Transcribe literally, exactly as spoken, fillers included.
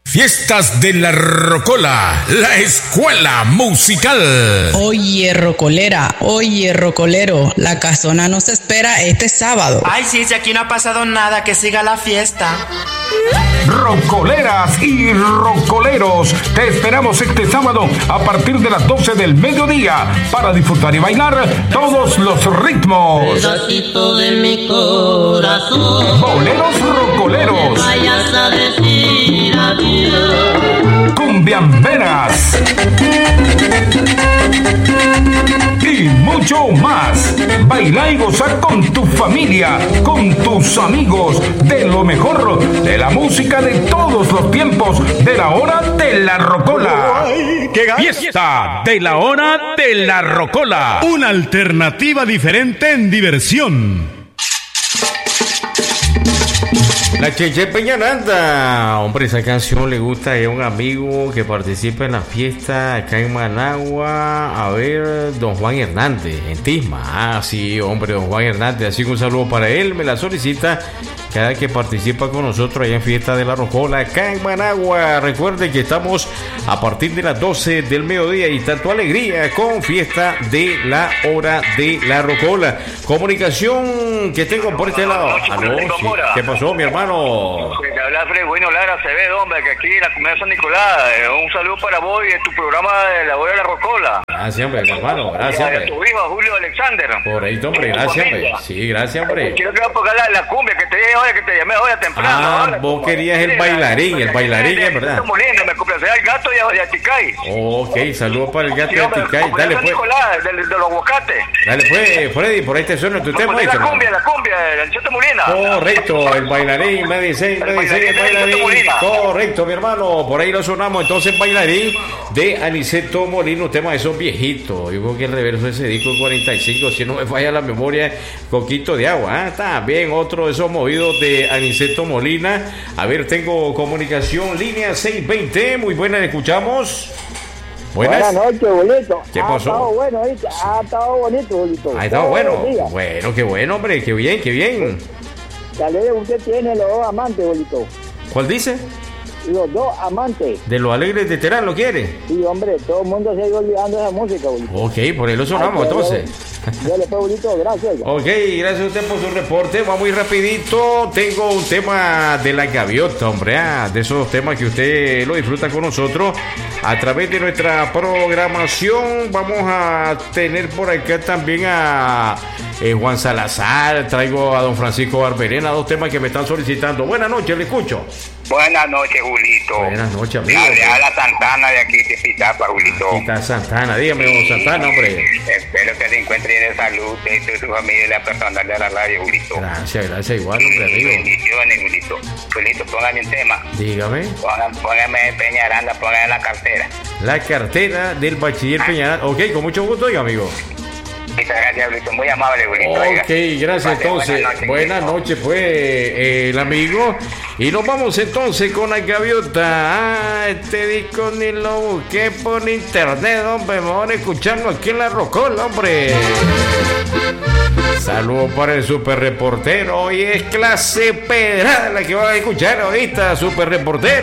Fiestas de la Rocola, la escuela musical. Oye, rocolera, oye, rocolero, la casona nos espera este sábado. Ay, sí, si aquí no ha pasado nada, que siga la fiesta. Rocoleras y rocoleros, te esperamos este sábado a partir de las doce del mediodía para disfrutar y bailar todos los ritmos. Pedacito de mi corazón. Boleros rocoleros. No vayas a decir adiós. Cumbiamberas. Y mucho más. Baila y goza con tu familia, con tus amigos, de lo mejor de la música de todos los tiempos, de la hora de la rocola. Fiesta de la hora de la rocola. Una alternativa diferente en diversión. La Cheche Peñaranda, hombre, esa canción le gusta a un amigo que participa en la fiesta acá en Managua. A ver, don Juan Hernández, en Tisma. Ah, sí, hombre, don Juan Hernández, así que un saludo para él, me la solicita cada vez que participa con nosotros allá en Fiesta de la Rocola, acá en Managua. Recuerde que estamos a partir de las doce del mediodía y tanto alegría con Fiesta de la Hora de la Rocola. Comunicación que tengo por este lado. ¿Aló? Sí. ¿Qué pasó, mi hermano? Te habla Fred Bueno Lara Acevedo, hombre, que aquí en la comunidad de San Nicolás. Eh, un saludo para vos y en tu programa de la Hora de la Rocola. Gracias, hombre, mi hermano, gracias, hombre. Tu hijo, Julio Alexander. Por ahí, hombre, gracias, hombre. Sí, gracias, hombre. Quiero que va a tocar la, la cumbia que te llegué hoy, que te llamé hoy temprano. Ah, ahora, vos querías el bailarín, el bailarín, es verdad. Molina, me complacé al gato y a, a Ticay. Ok, saludos para el gato de Sí, Ticay. Dale, San pues. Nicolás, de, de los aguacates. Dale, pues, Freddy, por ahí te suena tu tema. La cumbia, la cumbia, el Anchote Molina. Correcto, el bailarín, me dice, me dice, el bailarín. Correcto, mi hermano, por ahí lo sonamos. Entonces, bailarín de Aniceto Molina, un tema de esos viejitos. Yo creo que el reverso de ese disco cuarenta y cinco, si no me falla la memoria, Coquito de Agua. ¿eh? También otro de esos movidos de Aniceto Molina. A ver, tengo comunicación, línea seiscientos veinte. Muy buena, ¿le escuchamos? Buenas. Buenas noches, bolito. ¿Qué ha pasó? Estado bueno, ¿viste? Ha estado bonito, bolito. Ha estado bueno. Bueno, qué bueno, hombre, qué bien, qué bien. Que alegre usted tiene los dos amantes, bolito. ¿Cuál dice? Los dos amantes. De los Alegres de Terán, ¿lo quiere? Sí, hombre, todo el mundo se ha ido olvidando de esa música, bolito. Ok, por ahí lo sonamos, Ay, entonces. Ya le fue, bolito, gracias. Ok, gracias a usted por su reporte. Va muy rapidito. Tengo un tema de la gaviota, hombre. Ah, de esos temas que usted lo disfruta con nosotros a través de nuestra programación. Vamos a tener por acá también a eh, Juan Salazar. Traigo a don Francisco Barberena, dos temas que me están solicitando. Buenas noches, le escucho. Buenas noches, Julito. Buenas noches, amigo. Le habla Santana de aquí de Pitapa, Julito. Aquí está Santana, dígame, don Santana, hombre. Espero que se encuentre de salud, usted y su familia y la personal de la radio, Julito. Gracias, gracias, igual, hombre, amigo. Bendiciones, Julito. Julito, póngame un tema. Dígame. Póngame, póngame Peñaranda, póngame la cartera. La cartera del bachiller Peñaranda. Ok, con mucho gusto, oiga, amigo. Muchas gracias, Julito. Muy amable, Julito. Ok, gracias. Entonces, buenas noches, pues, eh, el amigo. Y nos vamos entonces con la gaviota. Ah, este disco ni lo busqué por internet, hombre. Me van a escucharlo aquí en la Rocola, hombre. Saludos para el super reportero. Hoy es clase pedrada la que van a escuchar ahorita, super reportero.